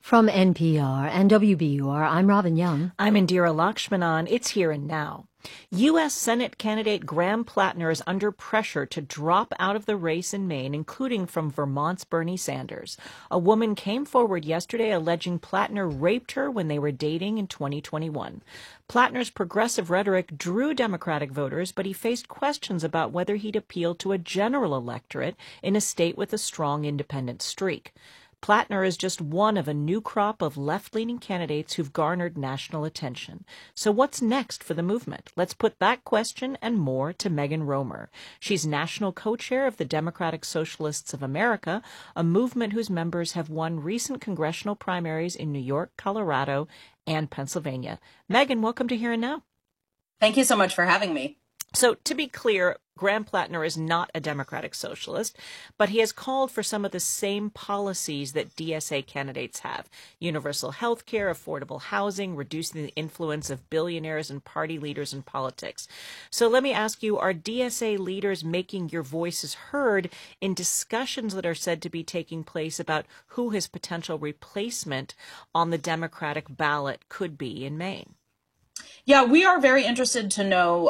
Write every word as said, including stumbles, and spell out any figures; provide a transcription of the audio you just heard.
From N P R and W B U R, I'm Robin Young. I'm Indira Lakshmanan. It's Here and Now. U S. Senate candidate Graham Plattner is under pressure to drop out of the race in Maine, including from Vermont's Bernie Sanders. A woman came forward yesterday alleging Plattner raped her when they were dating in twenty twenty-one. Plattner's progressive rhetoric drew Democratic voters, but he faced questions about whether he'd appeal to a general electorate in a state with a strong independent streak. Plattner is just one of a new crop of left-leaning candidates who've garnered national attention. So what's next for the movement? Let's put that question and more to Megan Romer. She's national co-chair of the Democratic Socialists of America, a movement whose members have won recent congressional primaries in New York, Colorado, and Pennsylvania. Megan, welcome to Here and Now. Thank you so much for having me. So to be clear, Graham Plattner is not a Democratic socialist, but he has called for some of the same policies that D S A candidates have: universal health care, affordable housing, reducing the influence of billionaires and party leaders in politics. So let me ask you, are D S A leaders making your voices heard in discussions that are said to be taking place about who his potential replacement on the Democratic ballot could be in Maine? Yeah, we are very interested to know